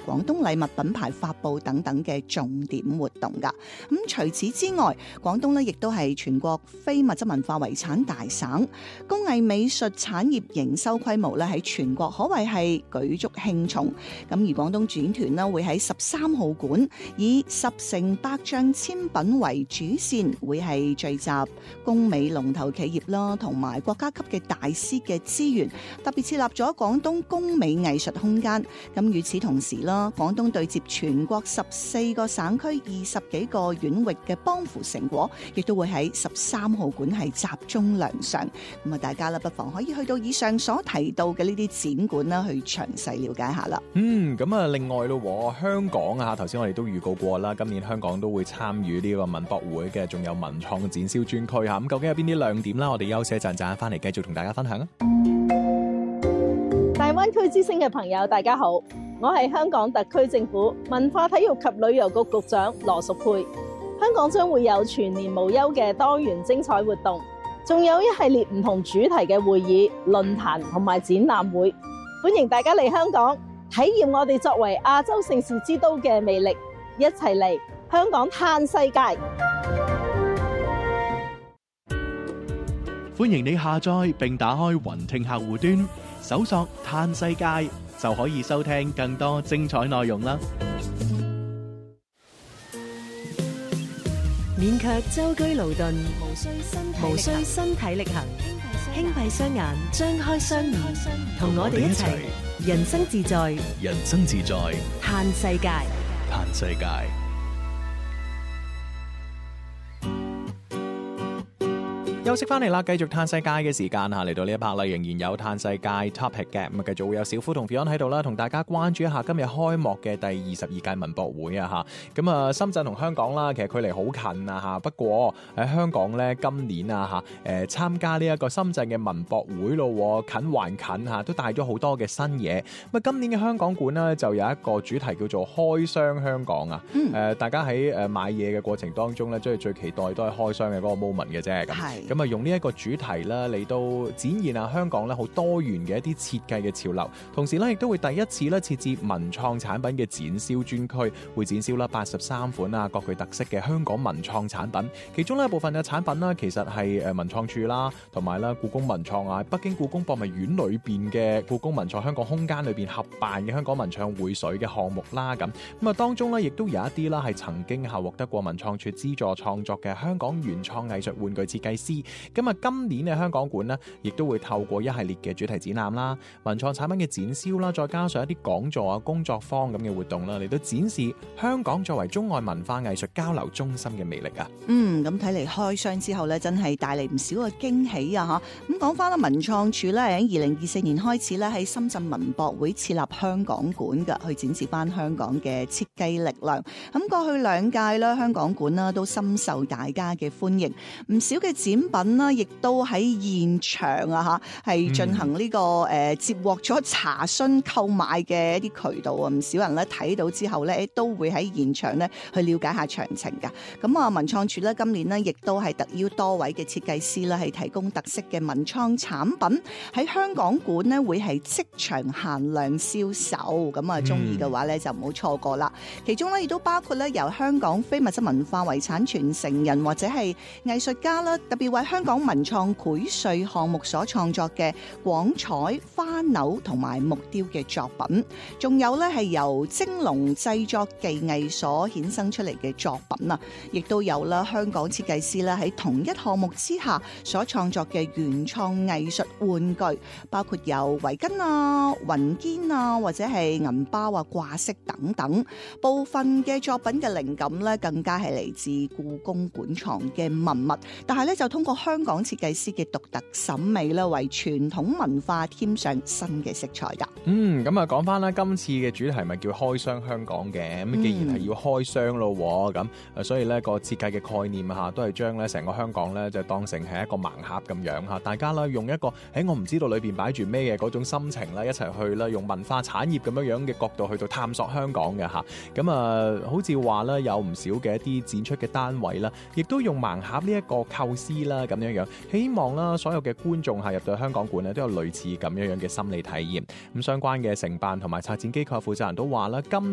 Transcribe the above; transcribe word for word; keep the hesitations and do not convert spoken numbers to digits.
廣東禮物品牌發布等等嘅重點活動㗎。咁除此之外，廣東呢亦都係全國非物質文化遺產大省，工藝美術產業營收規模咧喺全國可謂係舉足輕重。咁而廣東展團呢會喺十三號館以十乘百丈千品為主線，會係聚集工美龍頭企業啦，同埋國家級嘅大師嘅資源，特別設立咗廣東工美藝術空間。咁與此同時啦，廣東對接全國十四個省區二十幾個縣域嘅幫扶成果，亦都會喺十三號館係集中亮相。咁啊，大家啦不妨可以去到以上所提到嘅呢啲展館啦，去詳細了解下啦。 嗯，咁啊，另外咯，香港啊，頭先我哋都預告過啦，今年香港都會參與呢個文博會嘅，仲有文創展銷專區吓。咁究竟有邊啲亮點啦？我哋休息一陣，陣翻嚟繼續同大家分享啊！ 大灣區之星嘅朋友，大家好，我係香港特區政府文化體育及旅遊局局長羅淑佩。香港將會有全年無休嘅多元精彩活動，仲有一系列唔同主題嘅會議、論壇同埋展覽會，歡迎大家嚟香港體驗我哋作為亞洲盛事之都嘅魅力，一齊嚟香港嘆世界。 歡迎你下載並打開雲聽客戶端，搜索嘆世界就可以收聽更多精彩內容啦。 免卻舟車勞頓，無需身體力行，輕閉雙眼，張開雙耳，同我哋一齊人生自在， 人生自在， 嘆世界， 嘆世界。 休息翻嚟啦，繼續嘆世界嘅時間吓，嚟到呢一 part 啦，仍然有嘆世界 topic 嘅，咁啊繼續會有小夫同 Fion 喺度啦，同大家關注一下今日開幕嘅第二十二屆文博會啊吓，咁啊深圳同香港啦，其實距離好近啊吓，不過喺香港咧今年啊吓，誒參加呢一個深圳嘅文博會咯，近還近吓，都帶咗好多嘅新嘢。咁啊今年嘅香港館呢，就有一個主題叫做開箱香港啊，誒、嗯、大家喺誒買嘢嘅過程當中咧，即係最期待都係開箱嘅嗰個 moment 嘅啫，咁咁啊，用呢一個主題啦嚟到展現啊香港咧好多元嘅一啲設計嘅潮流，同時咧亦都會第一次咧設置文創產品嘅展銷專區，會展銷啦八十三款啊各具特色嘅香港文創產品，其中咧部分嘅產品啦，其實係誒文創處啦，同埋啦故宮文創啊，北京故宮博物院裏邊嘅故宮文創香港空間裏邊合辦嘅香港文創會水嘅項目啦，咁咁啊當中咧亦都有一啲啦係曾經係獲得過文創處資助創作嘅香港原創藝術玩具設計師。咁啊，今年嘅香港館呢，亦都會透過一系列嘅主題展覽啦、文創產品嘅展銷啦，再加上一啲講座啊、工作坊咁嘅活動啦，嚟到展示香港作為中外文化藝術交流中心嘅魅力啊！ 嗯，咁睇嚟開箱之後呢，真係帶嚟唔少嘅驚喜啊！嚇，咁講翻啦，文創處咧喺二零二四年開始咧喺深圳文博會設立香港館嘅，去展示翻香港嘅設計力量。咁過去兩屆啦，香港館啦都深受大家嘅歡迎，唔少嘅展品啦，亦都喺現場啊嚇，係進行呢、這個誒、呃、接獲咗查詢購買嘅一啲渠道啊，唔少人咧睇到之後咧都會喺現場咧去了解下詳情㗎。咁啊，文創處咧今年呢，亦都係特邀多位嘅設計師啦，係提供特色嘅文創產品喺香港館呢，會係即場限量銷售。咁啊，中意嘅話咧就唔好錯過啦。其中咧亦都包括咧由香港非物質文化遺產傳承人或者係藝術家啦，特別為香港文創繪穗項目所創作嘅廣彩、花柳同埋木雕嘅作品，仲有咧係由蒸籠製作技藝所衍生出嚟嘅作品啊，亦都有啦香港設計師咧喺同一項目之下所創作嘅原創藝術玩具，包括有圍巾啊、雲肩啊，或者係銀包啊、掛飾等等。部分嘅作品嘅靈感咧，更加係嚟自故宮館藏嘅文物，但係咧就通過香港設計師嘅獨特審美咧，為傳統文化添上新嘅色彩噶。 嗯，咁啊講翻啦，今次嘅主題咪叫開箱香港嘅，咁既然係要開箱咯，咁、嗯、所以咧個設計嘅概念吓，都係將咧成個香港咧就當成係一個盲盒咁樣吓，大家啦用一個喺我唔知道裏邊擺住咩嘅嗰種心情啦，一齊去啦用文化產業咁樣樣嘅角度去到探索香港嘅吓，咁啊好似話咧有唔少嘅一啲展出嘅單位啦，亦都用盲盒呢一個構思啦咁樣樣，希望啦所有嘅觀眾下入到香港館咧都有類似咁樣樣嘅心理體驗。咁相關嘅承辦同埋策展機構負責人都話啦，今